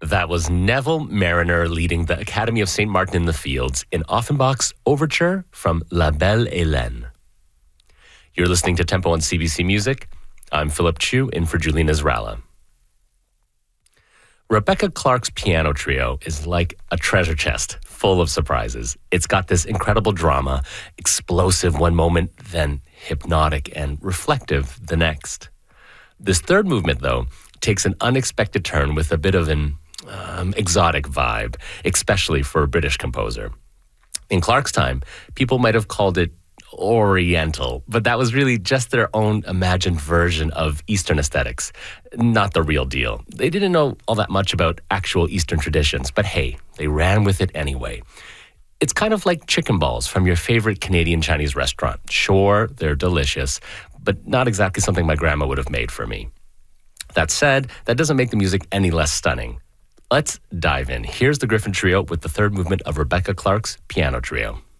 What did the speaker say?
That was Neville Mariner leading the Academy of St. Martin in the Fields in Offenbach's Overture from La Belle Hélène. You're listening to Tempo on CBC Music. I'm Philip Chu, in for Julina Zrala. Rebecca Clark's piano trio is like a treasure chest full of surprises. It's got this incredible drama, explosive one moment, then hypnotic and reflective the next. This third movement, though, takes an unexpected turn with a bit of an exotic vibe, especially for a British composer. In Clark's time, people might have called it Oriental, but that was really just their own imagined version of Eastern aesthetics, not the real deal. They didn't know all that much about actual Eastern traditions, but hey, they ran with it anyway. It's kind of like chicken balls from your favorite Canadian Chinese restaurant. Sure, they're delicious, but not exactly something my grandma would have made for me. That said, that doesn't make the music any less stunning. Let's dive in. Here's the Griffin Trio with the third movement of Rebecca Clark's piano trio.